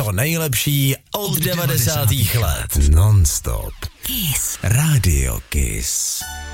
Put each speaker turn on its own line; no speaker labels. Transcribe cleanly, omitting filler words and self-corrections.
To nejlepší od 90. let.
Non-stop.
Kiss.
Radio Kiss.